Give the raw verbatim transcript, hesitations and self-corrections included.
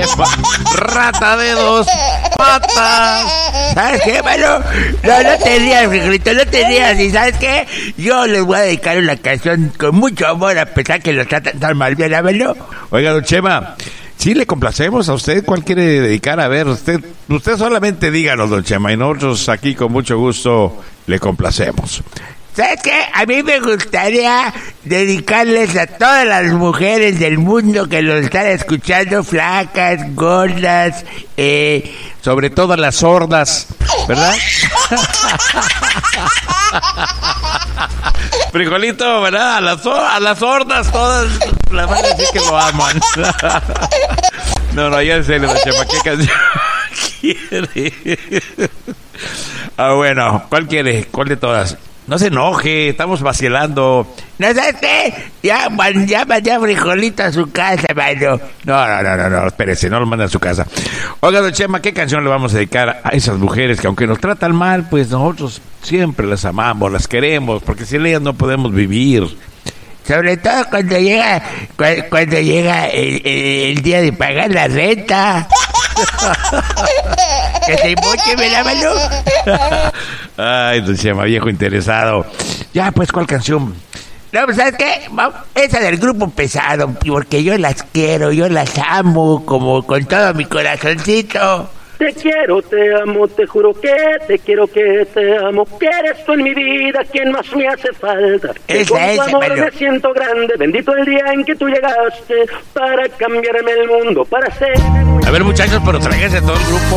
Chema. Rata de dos patas. ¿Sabes qué, mano? No, no te rías, frijolito, no te rías. ¿Y sabes qué? Yo les voy a dedicar una canción con mucho amor, a pesar que lo tratan tan mal, bien, mano. Oiga, don Chema, sí le complacemos a usted. ¿Cuál quiere dedicar? A ver, usted usted solamente díganos, don Chema, y nosotros aquí con mucho gusto le complacemos. ¿Sabes qué? A mí me gustaría dedicarles a todas las mujeres del mundo que lo están escuchando, flacas, gordas, eh... sobre todo las sordas, ¿verdad? Frijolito, ¿verdad? A las, a las sordas todas las van a decir que lo aman. No, no, ya en serio, don Chema, ¿qué canción quiere? Ah, bueno, ¿cuál quiere? ¿Cuál de todas? No se enoje, estamos vacilando. ¿No sabes qué? Ya, man, ya mandé a Frijolito a su casa, mano. No, no, no, no, no, espérese, no lo manda a su casa. Oiga, don Chema, ¿qué canción le vamos a dedicar a esas mujeres que aunque nos tratan mal, pues nosotros siempre las amamos, las queremos, porque sin ellas no podemos vivir? Sobre todo cuando llega cu- cuando llega el, el, el día de pagar la renta. Que se moche, me la mano. Ay, don Chema, viejo interesado. Ya, pues, ¿cuál canción? No, pues, ¿sabes qué? Esa del Grupo Pesado, porque yo las quiero, yo las amo, como con todo mi corazoncito. Te quiero, te amo, te juro que te quiero, que te amo, que eres tú en mi vida quien más me hace falta. Que Esa, con tu esa, amor Pablo. me siento grande, bendito el día en que tú llegaste para cambiarme el mundo, para ser... A ver, muchachos, pero tráiganse todo el grupo.